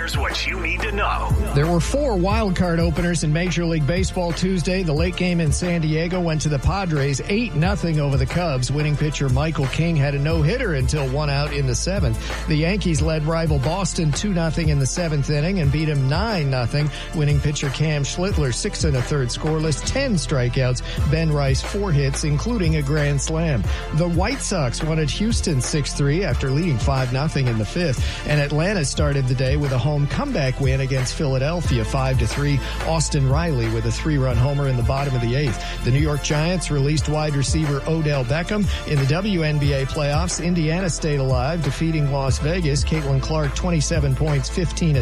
Here's what you need to know. There were 4 wild card openers in Major League Baseball Tuesday. The late game in San Diego went to the Padres 8-0 over the Cubs. Winning pitcher Michael King had a no-hitter until 1 out in the 7th. The Yankees led rival Boston 2-0 in the 7th inning and beat him 9-0. Winning pitcher Cam Schlittler 6 1/3 scoreless, 10 strikeouts. Ben Rice 4 hits, including a grand slam. The White Sox won at Houston 6-3 after leading 5-0 in the 5th. And Atlanta started the day with a home comeback win against Philadelphia 5-3. Austin Riley with a 3-run homer in the bottom of the 8th. The New York Giants released wide receiver Odell Beckham. In the WNBA playoffs, Indiana stayed alive, defeating Las Vegas. Caitlin Clark 27 points, 15